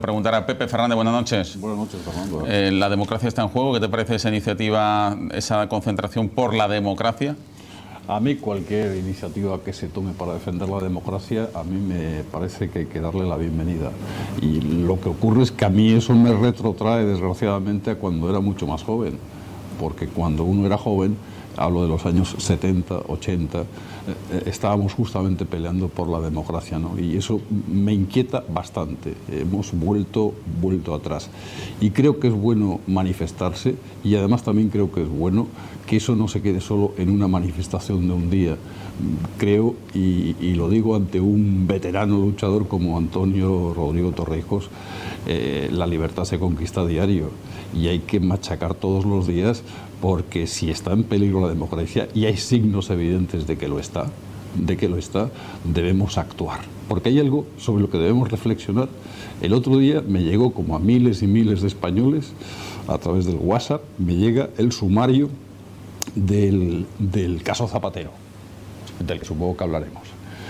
Preguntar a Pepe Fernández, buenas noches. Buenas noches, Fernando. La democracia está en juego. ¿Qué te parece esa iniciativa, esa concentración por la democracia? A mí cualquier iniciativa que se tome para defender la democracia, a mí me parece que hay que darle la bienvenida. Y lo que ocurre es que a mí eso me retrotrae, desgraciadamente, a cuando era mucho más joven. Porque cuando uno era joven, hablo de los años 70, 80, estábamos justamente peleando por la democracia, ¿no? Y eso me inquieta bastante. Hemos vuelto atrás. Y creo que es bueno manifestarse, y además también creo que es bueno que eso no se quede solo en una manifestación de un día. Creo, y lo digo ante un veterano luchador como Antonio Rodrigo Torrijos, la libertad se conquista a diario y hay que machacar todos los días, porque si está en peligro la democracia, y hay signos evidentes de que lo está, debemos actuar. Porque hay algo sobre lo que debemos reflexionar. El otro día me llegó, como a miles y miles de españoles, a través del WhatsApp, me llega el sumario del caso Zapatero, del que supongo que hablaremos.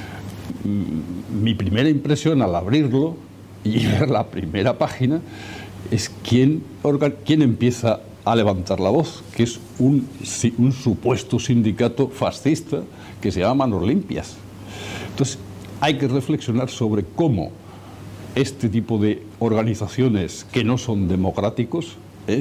Mi primera impresión al abrirlo y ver la primera página es quién empieza a levantar la voz, que es un supuesto sindicato fascista que se llama Manos Limpias. Entonces, hay que reflexionar sobre cómo este tipo de organizaciones que no son democráticos,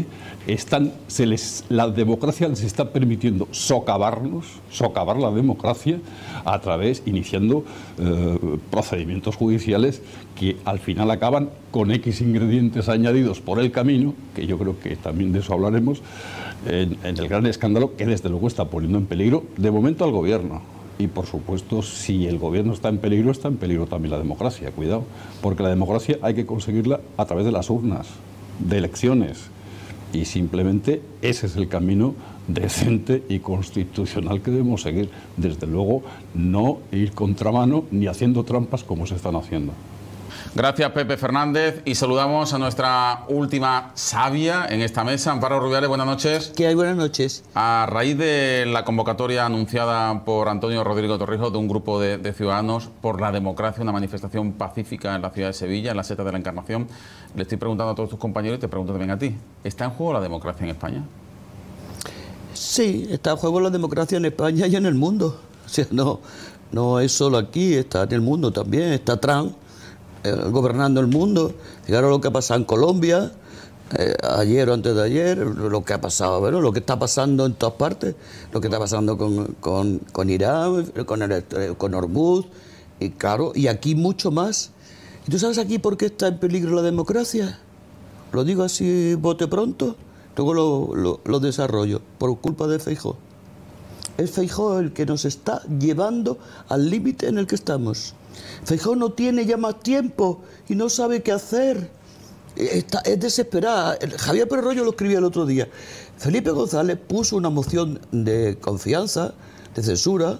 la democracia les está permitiendo socavar la democracia a través, iniciando procedimientos judiciales que al final acaban con X ingredientes añadidos por el camino, que yo creo que también de eso hablaremos, en el gran escándalo que desde luego está poniendo en peligro de momento al gobierno. Y por supuesto, si el gobierno está en peligro también la democracia, cuidado, porque la democracia hay que conseguirla a través de las urnas, de elecciones. Y simplemente ese es el camino decente y constitucional que debemos seguir. Desde luego, no ir contramano ni haciendo trampas como se están haciendo. Gracias, Pepe Fernández. Y saludamos a nuestra última sabia en esta mesa, Amparo Rubiales. Buenas noches. ¿Qué hay? Buenas noches. A raíz de la convocatoria anunciada por Antonio Rodrigo Torrijos de un grupo de ciudadanos por la democracia, una manifestación pacífica en la ciudad de Sevilla, en la Seta de la Encarnación, le estoy preguntando a todos tus compañeros y te pregunto también a ti. ¿Está en juego la democracia en España? Sí, está en juego la democracia en España y en el mundo. O sea, no es solo aquí, está en el mundo también. Está Trump gobernando el mundo. Fijaros lo que ha pasado en Colombia, ayer o antes de ayer, lo que ha pasado, bueno, lo que está pasando en todas partes, lo que está pasando con Irán, con Hormuz, y claro, y aquí mucho más. ¿Y tú sabes aquí por qué está en peligro la democracia? Lo digo así bote pronto, luego lo desarrollo, por culpa de Feijóo. Es Feijóo el que nos está llevando al límite en el que estamos. Feijóo no tiene ya más tiempo y no sabe qué hacer. Es desesperada. Javier Pérez Royo lo escribía el otro día. Felipe González puso una moción de confianza, de censura,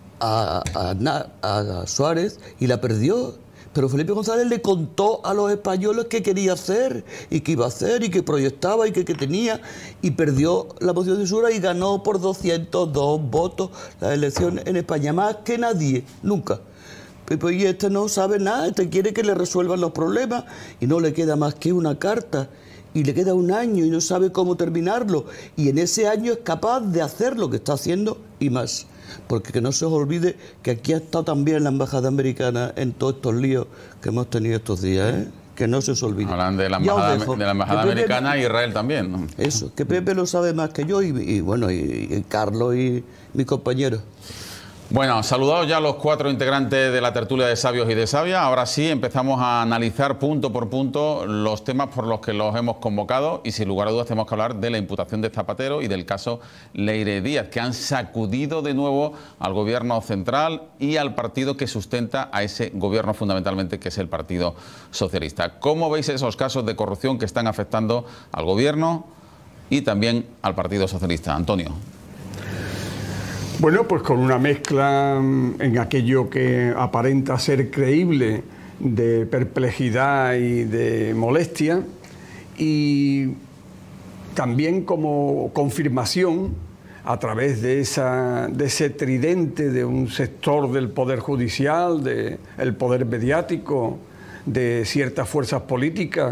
a Suárez y la perdió. Pero Felipe González le contó a los españoles qué quería hacer y qué iba a hacer y qué proyectaba y qué tenía, y perdió la moción de censura y ganó por 202 votos las elecciones en España, más que nadie, nunca. Y este no sabe nada, este quiere que le resuelvan los problemas y no le queda más que una carta y le queda un año y no sabe cómo terminarlo, y en ese año es capaz de hacer lo que está haciendo y más. Porque que no se os olvide que aquí ha estado también la embajada americana en todos estos líos que hemos tenido estos días, ¿eh? Que no se os olvide. Hablan de la embajada americana e Israel también, ¿no? Eso, que Pepe lo sabe más que yo y Carlos y mi compañero. Bueno, saludados ya los 4 integrantes de la tertulia de sabios y de sabias. Ahora sí, empezamos a analizar punto por punto los temas por los que los hemos convocado, y sin lugar a dudas tenemos que hablar de la imputación de Zapatero y del caso Leire Díaz, que han sacudido de nuevo al gobierno central y al partido que sustenta a ese gobierno fundamentalmente, que es el Partido Socialista. ¿Cómo veis esos casos de corrupción que están afectando al gobierno y también al Partido Socialista? Antonio. Bueno, pues con una mezcla en aquello que aparenta ser creíble de perplejidad y de molestia, y también como confirmación a través de ese tridente de un sector del Poder Judicial, del Poder Mediático, de ciertas fuerzas políticas